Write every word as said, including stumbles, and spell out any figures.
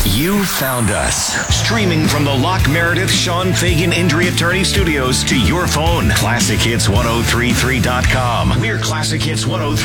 You found us. Streaming from the Lock Meredith Sean Fagan Injury Attorney Studios to your phone. classic hits ten thirty-three dot com. We're Classic Hits ten thirty-three.